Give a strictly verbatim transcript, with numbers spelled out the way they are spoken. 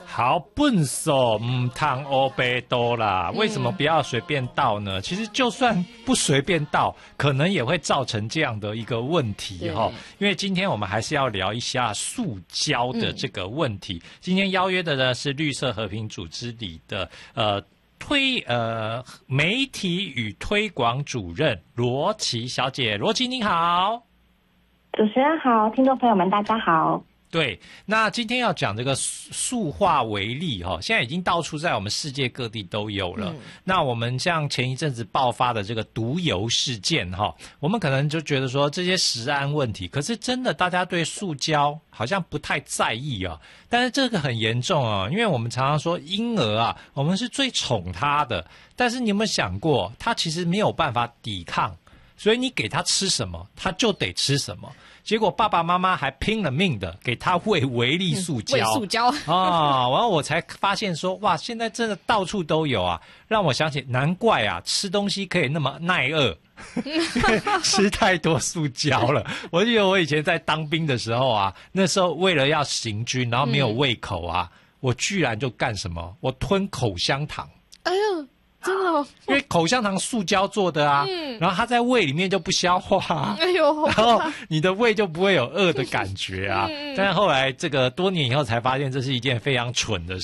好，笨手唔汤欧贝多啦。为什么不要随便倒呢？嗯、其实就算不随便倒，可能也会造成这样的一个问题哈。因为今天我们还是要聊一下塑胶的这个问题。嗯、今天邀约的呢是绿色和平组织里的呃推呃媒体与推广主任罗琦小姐，罗琦您好。 主持人好，听众朋友们大家好。 对，那今天要讲这个塑化微粒哈，现在已经到处在我们世界各地都有了。嗯、那我们像前一阵子爆发的这个毒油事件哈，我们可能就觉得说这些食安问题，可是真的大家对塑胶好像不太在意啊。但是这个很严重啊，因为我们常常说婴儿啊，我们是最宠他的，但是你有没有想过，他其实没有办法抵抗，所以你给他吃什么，他就得吃什么。结果爸爸妈妈还拼了命的给他喂微粒塑胶， 喂塑胶啊，然后我才发现说，哇，现在真的到处都有啊，让我想起难怪啊，吃东西可以那么耐饿，吃太多塑胶了。我记得我以前在当兵的时候啊，那时候为了要行军，然后没有胃口啊，嗯、我居然就干什么？我吞口香糖。 哎呦！真的哦， 因为口香糖塑胶做的啊，嗯、然后它在胃里面就不消化、啊， 哎呦， 然后你的胃就不会有饿的感觉啊。嗯、但是后来这个多年以后才发现，这是一件非常蠢的事。